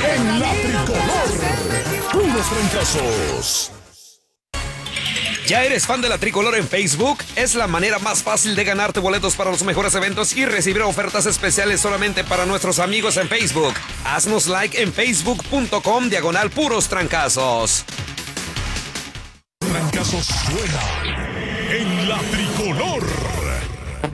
en la tricolor. Puros trancazos. ¿Ya eres fan de la Tricolor en Facebook? Es la manera más fácil de ganarte boletos para los mejores eventos y recibir ofertas especiales solamente para nuestros amigos en Facebook. Haznos like en facebook.com/puros trancazos. Trancazos suena en la Tricolor.